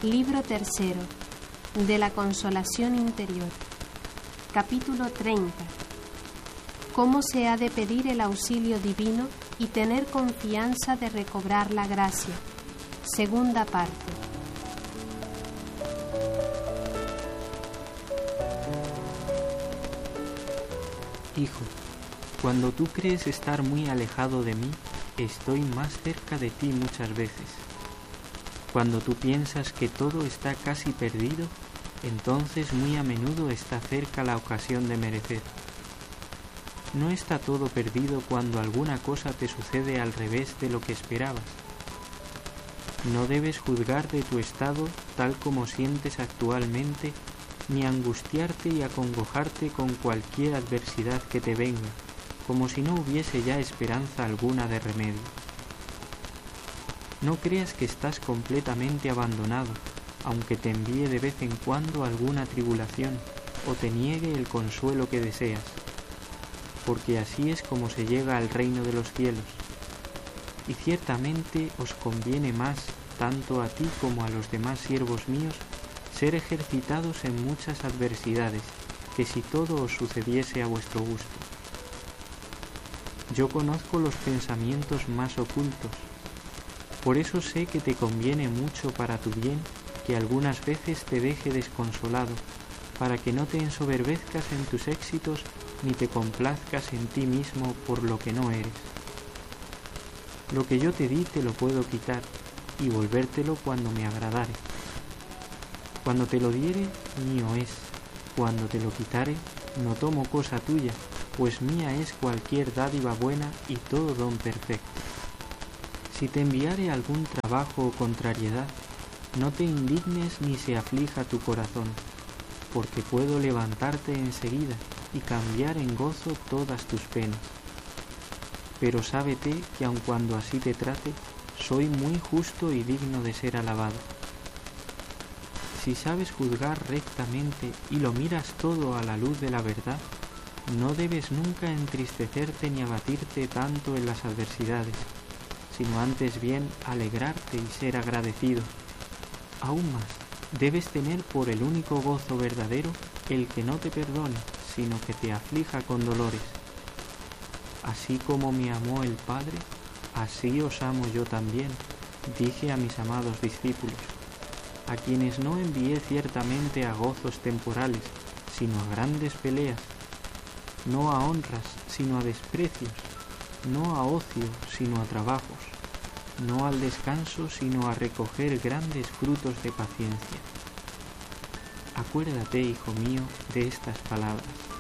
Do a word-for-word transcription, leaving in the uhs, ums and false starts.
Libro tercero de la Consolación Interior. Capítulo treinta. Cómo se ha de pedir el auxilio divino y tener confianza de recobrar la gracia. Segunda parte. Hijo, cuando tú crees estar muy alejado de mí, estoy más cerca de ti muchas veces. Cuando tú piensas que todo está casi perdido, entonces muy a menudo está cerca la ocasión de merecer. No está todo perdido cuando alguna cosa te sucede al revés de lo que esperabas. No debes juzgar de tu estado tal como sientes actualmente, ni angustiarte y acongojarte con cualquier adversidad que te venga, como si no hubiese ya esperanza alguna de remedio. No creas que estás completamente abandonado, aunque te envíe de vez en cuando alguna tribulación o te niegue el consuelo que deseas, porque así es como se llega al reino de los cielos. Y ciertamente os conviene más, tanto a ti como a los demás siervos míos, ser ejercitados en muchas adversidades, que si todo os sucediese a vuestro gusto. Yo conozco los pensamientos más ocultos, por eso sé que te conviene mucho para tu bien que algunas veces te deje desconsolado, para que no te ensoberbezcas en tus éxitos ni te complazcas en ti mismo por lo que no eres. Lo que yo te di te lo puedo quitar y volvértelo cuando me agradare. Cuando te lo diere, mío es; cuando te lo quitare, no tomo cosa tuya, pues mía es cualquier dádiva buena y todo don perfecto. Si te enviare algún trabajo o contrariedad, no te indignes ni se aflija tu corazón, porque puedo levantarte enseguida y cambiar en gozo todas tus penas. Pero sábete que aun cuando así te trate, soy muy justo y digno de ser alabado. Si sabes juzgar rectamente y lo miras todo a la luz de la verdad, no debes nunca entristecerte ni abatirte tanto en las adversidades, sino antes bien alegrarte y ser agradecido. Aún más, debes tener por el único gozo verdadero el que no te perdone, sino que te aflija con dolores. Así como me amó el Padre, así os amo yo también, dije a mis amados discípulos, a quienes no envié ciertamente a gozos temporales, sino a grandes peleas, no a honras, sino a desprecios, no a ocio, sino a trabajos, no al descanso, sino a recoger grandes frutos de paciencia. Acuérdate, hijo mío, de estas palabras.